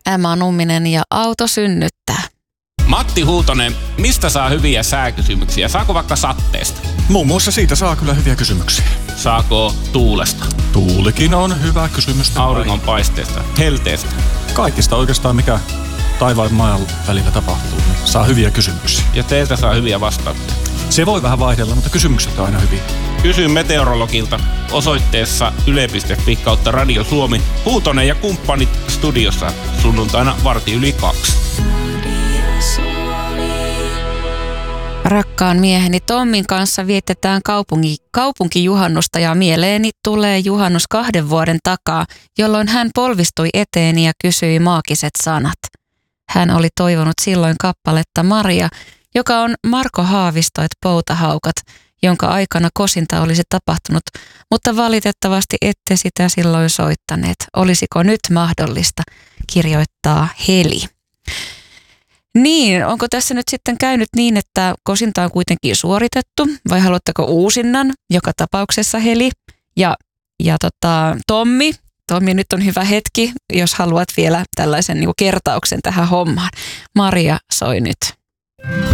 Emma Numminen ja Auto synnyttää. Matti Huutonen, mistä saa hyviä sääkysymyksiä? Saako vaikka satteesta? Muun muassa siitä saa kyllä hyviä kysymyksiä. Saako tuulesta? Tuulikin on hyvä kysymys. Auringonpaisteesta? Helteestä? Kaikista oikeastaan, mikä taivaan ja maan välillä tapahtuu, niin saa hyviä kysymyksiä. Ja teiltä saa hyviä vastauksia. Se voi vähän vaihdella, mutta kysymykset on aina hyviä. Kysy meteorologilta osoitteessa yle.fi/Radio Suomi. Huutonen ja kumppanit studiossa sunnuntaina 1:15. Rakkaan mieheni Tommin kanssa vietetään kaupunkijuhannusta ja mieleeni tulee juhannus 2 vuoden takaa, jolloin hän polvistui eteeni ja kysyi maagiset sanat. Hän oli toivonut silloin kappaletta Maria, joka on Marko Haavisto et Poutahaukat, jonka aikana kosinta olisi tapahtunut, mutta valitettavasti ette sitä silloin soittaneet. Olisiko nyt mahdollista, kirjoittaa Heli. Niin, onko tässä nyt sitten käynyt niin, että kosinta on kuitenkin suoritettu vai haluatteko uusinnan? Joka tapauksessa Heli ja Tommi. Tommi, nyt on hyvä hetki, jos haluat vielä tällaisen kertauksen tähän hommaan. Maria soi nyt.